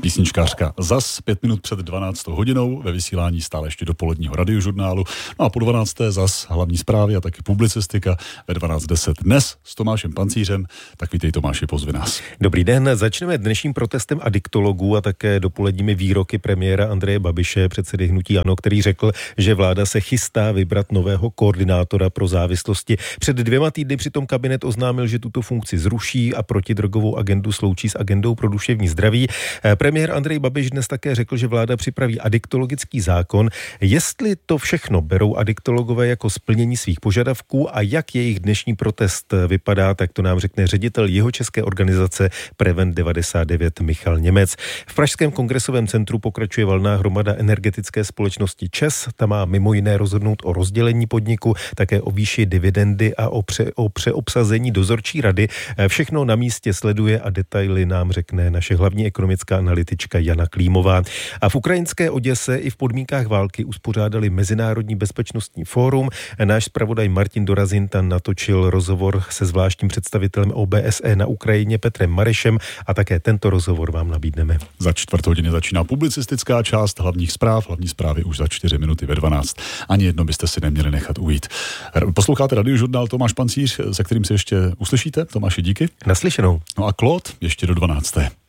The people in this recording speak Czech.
Písničkářka zas 5 minut před 12 hodinou ve vysílání stále ještě dopoledního radiožurnálu. No a po 12. zas hlavní zprávy a taky publicistika ve 12:10 dnes s Tomášem Pancířem. Tak vítej, Tomáši, pozvi nás. Dobrý den, začneme dnešním protestem adiktologů a také dopoledními výroky premiéra Andreje Babiše, předsedy hnutí ANO, který řekl, že vláda se chystá vybrat nového koordinátora pro závislosti. Před 2 týdny přitom kabinet oznámil, že tuto funkci zruší a protidrogovou agendu sloučí s agendou pro duševní zdraví. Premiér Andrej Babiš dnes také řekl, že vláda připraví adiktologický zákon. Jestli to všechno berou adiktologové jako splnění svých požadavků a jak jejich dnešní protest vypadá, tak to nám řekne ředitel jihočeské organizace Prevent 99 Michal Němec. V Pražském kongresovém centru pokračuje valná hromada energetické společnosti ČEZ. Ta má mimo jiné rozhodnout o rozdělení podniku, také o výši dividendy a o přeobsazení dozorčí rady. Všechno na místě sleduje a detaily nám řekne naše hlavní ekonomická analytička Jana Klímová. A v ukrajinské Oděse i v podmínkách války uspořádali Mezinárodní bezpečnostní fórum. Náš zpravodaj Martin Dorazin tam natočil rozhovor se zvláštním představitelem OBSE na Ukrajině Petrem Marešem a také tento rozhovor vám nabídneme. Za 4 začíná publicistická část hlavních zpráv. Hlavní zprávy už za 4 minuty ve 12. Ani jedno byste si neměli nechat ujít. Posloucháte radiožurnál Tomáš Pancíř, se kterým se ještě uslyšíte. Tomáši, díky. Naslyšenou. No a Claude ještě do 12.